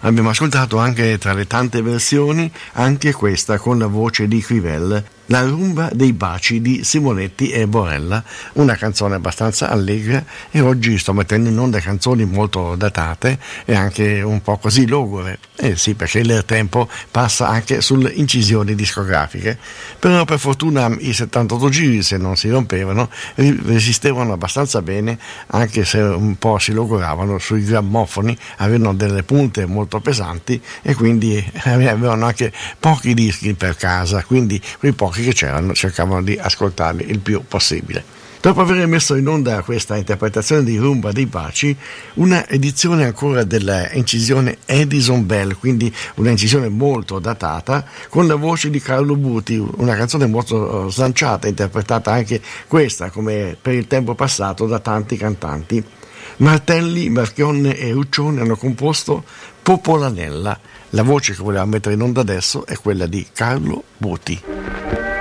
Abbiamo ascoltato anche tra le tante versioni anche questa con la voce di Crivel, La rumba dei baci di Simonetti e Borella, una canzone abbastanza allegra, e oggi sto mettendo in onda canzoni molto datate e anche un po' così logore. Sì, perché il tempo passa anche sulle incisioni discografiche, però per fortuna i 78 giri, se non si rompevano, resistevano abbastanza bene, anche se un po' si logoravano sui grammofoni, avevano delle punte molto pesanti e quindi avevano anche pochi dischi per casa, quindi quei pochi che c'erano cercavano di ascoltarli il più possibile. Dopo aver messo in onda questa interpretazione di Rumba dei Baci, una edizione ancora della incisione Edison Bell, quindi una incisione molto datata, con la voce di Carlo Buti, una canzone molto slanciata, interpretata anche questa, come per il tempo passato, da tanti cantanti. Martelli, Marchionne e Ruccione hanno composto Popolanella. La voce che volevamo mettere in onda adesso è quella di Carlo Buti.